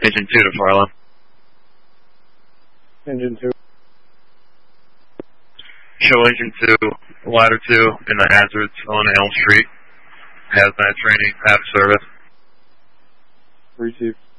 Engine 2 to Farlow. Engine 2. Show Engine 2, Ladder 2 in the hazards on Elm Street. Hazmat training, out of service. Receive.